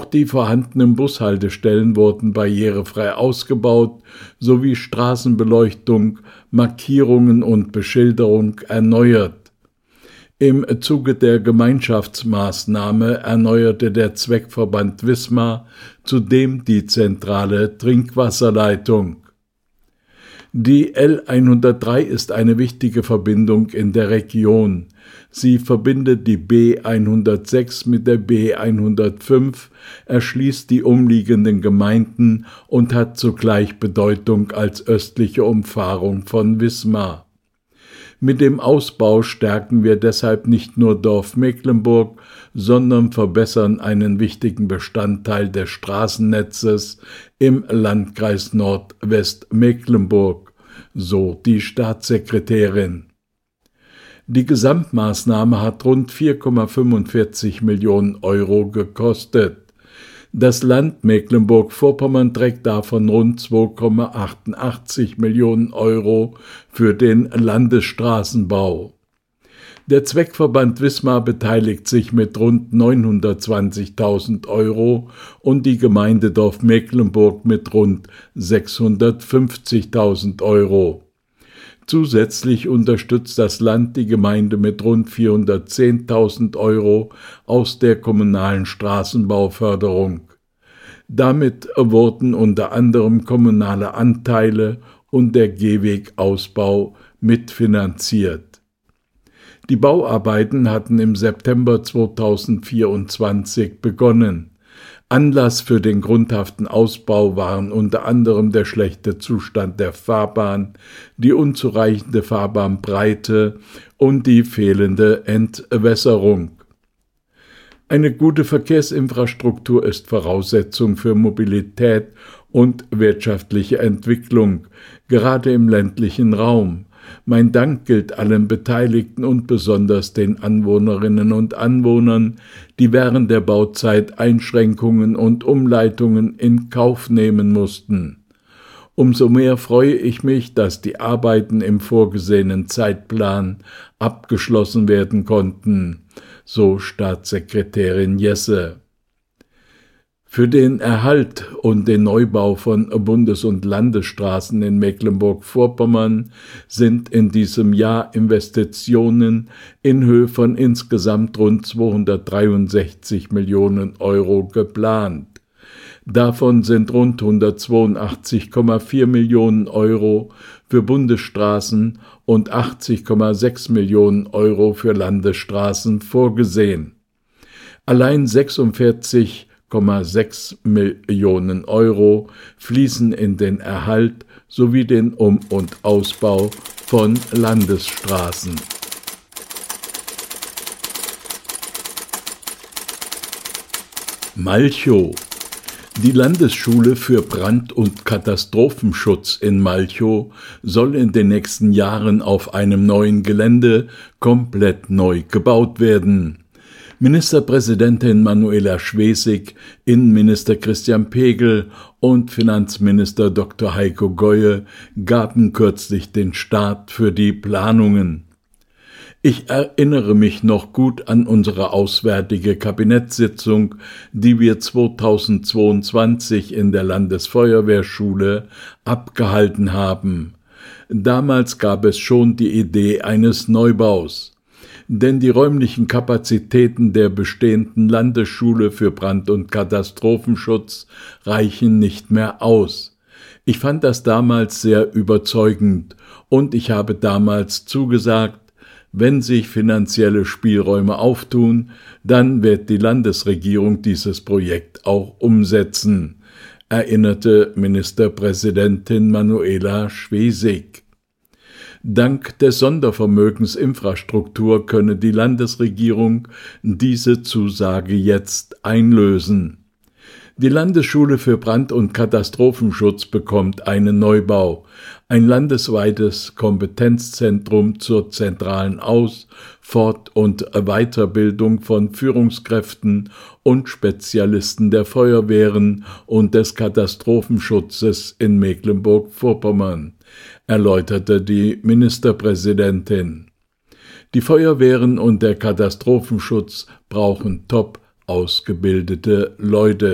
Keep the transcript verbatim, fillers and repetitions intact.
die vorhandenen Bushaltestellen wurden barrierefrei ausgebaut, sowie Straßenbeleuchtung, Markierungen und Beschilderung erneuert. Im Zuge der Gemeinschaftsmaßnahme erneuerte der Zweckverband Wismar zudem die zentrale Trinkwasserleitung. Die L hundertdrei ist eine wichtige Verbindung in der Region. Sie verbindet die B hundertsechs mit der B hundertfünf, erschließt die umliegenden Gemeinden und hat zugleich Bedeutung als östliche Umfahrung von Wismar. Mit dem Ausbau stärken wir deshalb nicht nur Dorf Mecklenburg, sondern verbessern einen wichtigen Bestandteil des Straßennetzes im Landkreis Nordwestmecklenburg, so die Staatssekretärin. Die Gesamtmaßnahme hat rund vier Komma fünfundvierzig Millionen Euro gekostet. Das Land Mecklenburg-Vorpommern trägt davon rund zwei Komma achtundachtzig Millionen Euro für den Landesstraßenbau. Der Zweckverband Wismar beteiligt sich mit rund neunhundertzwanzigtausend Euro und die Gemeinde Dorf Mecklenburg mit rund sechshundertfünfzigtausend Euro. Zusätzlich unterstützt das Land die Gemeinde mit rund vierhundertzehntausend Euro aus der kommunalen Straßenbauförderung. Damit wurden unter anderem kommunale Anteile und der Gehwegausbau mitfinanziert. Die Bauarbeiten hatten im September zweitausendvierundzwanzig begonnen. Anlass für den grundhaften Ausbau waren unter anderem der schlechte Zustand der Fahrbahn, die unzureichende Fahrbahnbreite und die fehlende Entwässerung. Eine gute Verkehrsinfrastruktur ist Voraussetzung für Mobilität und wirtschaftliche Entwicklung, gerade im ländlichen Raum. Mein Dank gilt allen Beteiligten und besonders den Anwohnerinnen und Anwohnern, die während der Bauzeit Einschränkungen und Umleitungen in Kauf nehmen mussten. Umso mehr freue ich mich, dass die Arbeiten im vorgesehenen Zeitplan abgeschlossen werden konnten, so Staatssekretärin Jesse. Für den Erhalt und den Neubau von Bundes- und Landesstraßen in Mecklenburg-Vorpommern sind in diesem Jahr Investitionen in Höhe von insgesamt rund zweihundertdreiundsechzig Millionen Euro geplant. Davon sind rund hundertzweiundachtzig Komma vier Millionen Euro für Bundesstraßen und achtzig Komma sechs Millionen Euro für Landesstraßen vorgesehen. Allein sechsundvierzig Komma sechs Millionen Euro fließen in den Erhalt sowie den Um- und Ausbau von Landesstraßen. Malchow. Die Landesschule für Brand- und Katastrophenschutz in Malchow soll in den nächsten Jahren auf einem neuen Gelände komplett neu gebaut werden. Ministerpräsidentin Manuela Schwesig, Innenminister Christian Pegel und Finanzminister Doktor Heiko Goye gaben kürzlich den Start für die Planungen. Ich erinnere mich noch gut an unsere auswärtige Kabinettssitzung, die wir zweitausendzweiundzwanzig in der Landesfeuerwehrschule abgehalten haben. Damals gab es schon die Idee eines Neubaus. Denn die räumlichen Kapazitäten der bestehenden Landesschule für Brand- und Katastrophenschutz reichen nicht mehr aus. Ich fand das damals sehr überzeugend und ich habe damals zugesagt, wenn sich finanzielle Spielräume auftun, dann wird die Landesregierung dieses Projekt auch umsetzen, erinnerte Ministerpräsidentin Manuela Schwesig. Dank des Sondervermögens Infrastruktur könne die Landesregierung diese Zusage jetzt einlösen. Die Landesschule für Brand- und Katastrophenschutz bekommt einen Neubau, ein landesweites Kompetenzzentrum zur zentralen Aus-, Fort- und Weiterbildung von Führungskräften und Spezialisten der Feuerwehren und des Katastrophenschutzes in Mecklenburg-Vorpommern, erläuterte die Ministerpräsidentin. Die Feuerwehren und der Katastrophenschutz brauchen top ausgebildete Leute.